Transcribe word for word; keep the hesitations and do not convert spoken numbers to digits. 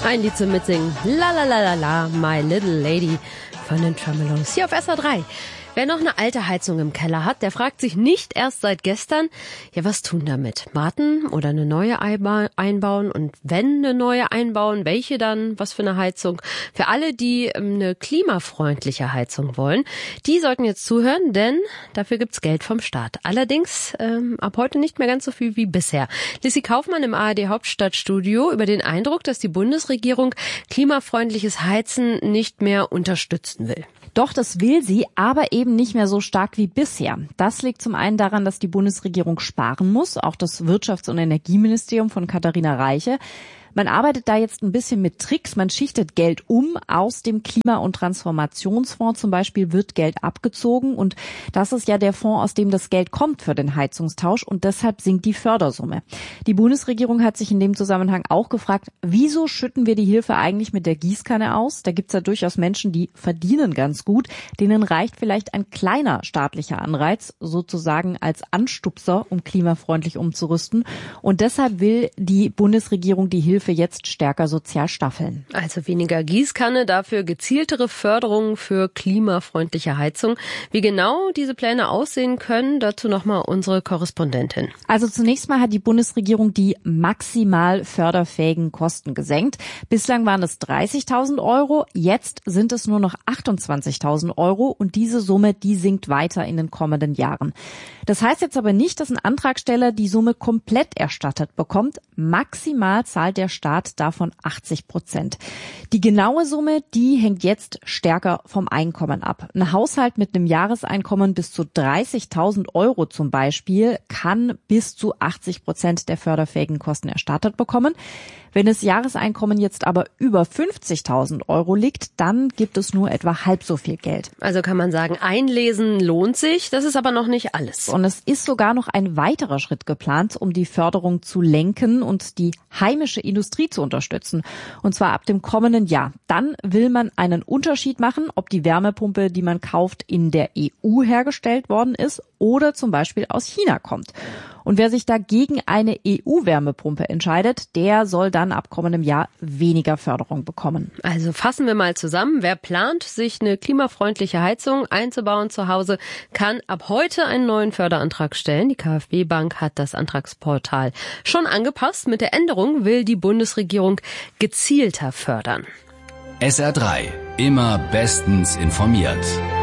Ein Lied zum Mitsingen. La la la la la, My Little Lady von den Tremeloes. Hier auf S R drei. Wer noch eine alte Heizung im Keller hat, der fragt sich nicht erst seit gestern, ja, was tun damit? Warten oder eine neue einbauen? Und wenn eine neue einbauen, welche dann? Was für eine Heizung? Für alle, die eine klimafreundliche Heizung wollen, die sollten jetzt zuhören, denn dafür gibt's Geld vom Staat. Allerdings ähm, ab heute nicht mehr ganz so viel wie bisher. Lissy Kaufmann im A R D Hauptstadtstudio über den Eindruck, dass die Bundesregierung klimafreundliches Heizen nicht mehr unterstützen will. Doch, das will sie, aber eben nicht mehr so stark wie bisher. Das liegt zum einen daran, dass die Bundesregierung sparen muss, auch das Wirtschafts- und Energieministerium von Katharina Reiche. Man arbeitet da jetzt ein bisschen mit Tricks. Man schichtet Geld um. Aus dem Klima- und Transformationsfonds zum Beispiel wird Geld abgezogen. Und das ist ja der Fonds, aus dem das Geld kommt für den Heizungstausch. Und deshalb sinkt die Fördersumme. Die Bundesregierung hat sich in dem Zusammenhang auch gefragt, wieso schütten wir die Hilfe eigentlich mit der Gießkanne aus? Da gibt's ja durchaus Menschen, die verdienen ganz gut. Denen reicht vielleicht ein kleiner staatlicher Anreiz, sozusagen als Anstupser, um klimafreundlich umzurüsten. Und deshalb will die Bundesregierung die Hilfe für jetzt stärker sozial staffeln. Also weniger Gießkanne, dafür gezieltere Förderungen für klimafreundliche Heizung. Wie genau diese Pläne aussehen können, dazu nochmal unsere Korrespondentin. Also zunächst mal hat die Bundesregierung die maximal förderfähigen Kosten gesenkt. Bislang waren es dreißigtausend Euro, jetzt sind es nur noch achtundzwanzigtausend Euro und diese Summe, die sinkt weiter in den kommenden Jahren. Das heißt jetzt aber nicht, dass ein Antragsteller die Summe komplett erstattet bekommt. Maximal zahlt der Staat davon achtzig Prozent. Die genaue Summe, die hängt jetzt stärker vom Einkommen ab. Ein Haushalt mit einem Jahreseinkommen bis zu dreißigtausend Euro zum Beispiel kann bis zu achtzig Prozent der förderfähigen Kosten erstattet bekommen. Wenn das Jahreseinkommen jetzt aber über fünfzigtausend Euro liegt, dann gibt es nur etwa halb so viel Geld. Also kann man sagen, einlesen lohnt sich, das ist aber noch nicht alles. Und es ist sogar noch ein weiterer Schritt geplant, um die Förderung zu lenken und die heimische Industrie zu unterstützen. Und zwar ab dem kommenden Jahr. Dann will man einen Unterschied machen, ob die Wärmepumpe, die man kauft, in der E U hergestellt worden ist oder zum Beispiel aus China kommt. Und wer sich da gegen eine E U-Wärmepumpe entscheidet, der soll dann ab kommendem Jahr weniger Förderung bekommen. Also fassen wir mal zusammen. Wer plant, sich eine klimafreundliche Heizung einzubauen zu Hause, kann ab heute einen neuen Förderantrag stellen. Die KfW Bank hat das Antragsportal schon angepasst. Mit der Änderung will die Bundesregierung gezielter fördern. S R drei. Immer bestens informiert.